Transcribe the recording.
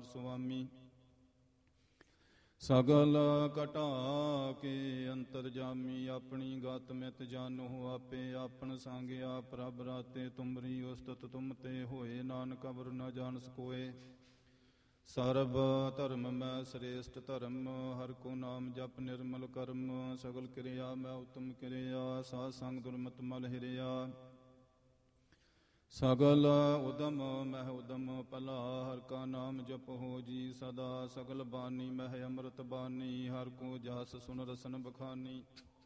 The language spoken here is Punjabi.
ਕਰਤਾਰ ਸੁਆਮੀ। ਸਗਲ ਘਟਾ ਕੇ ਅੰਤਰਜਾਮੀ, ਆਪਣੀ ਗਤ ਮਿਤ ਜਾਨੋ ਆਪੇ। ਆਪਨ ਸੰਗਿਆ ਪ੍ਰਭ ਰਾਤੇ, ਤੁਮਰੀ ਉਸਤਤ ਤੁਮ ਤੇ ਹੋਏ। ਨਾਨਕ ਅਵਰ ਨ ਜਾਣਸ ਕੋਏ, ਸਰਬ ਧਰਮ ਮੈਂ ਸ੍ਰੇਸ਼ਟ ਧਰਮ। ਹਰਿ ਕੋ ਨਾਮ ਜਪ ਨਿਰਮਲ ਕਰਮ, ਸਗਲ ਕਿਰਿਆ ਮੈਂ ਉਤਮ ਕਿਰਿਆ। ਸਾਧ ਸੰਗ ਦੁਰਮਤ ਮਲ ਹਿਰਿਆ, ਸਗਲ ਉਦਮ ਮਹਿ ਉਦਮ ਭਲਾ। ਹਰਿ ਕਾ ਨਾਮ ਜਪਹੁ ਜੀ ਸਦਾ, ਸਗਲ ਬਾਣੀ ਮਹਿ ਅੰਮ੍ਰਿਤ ਬਾਣੀ। ਹਰਿ ਕੋ ਜਸ ਸੁਨ ਰਸਨ ਬਖਾਨੀ,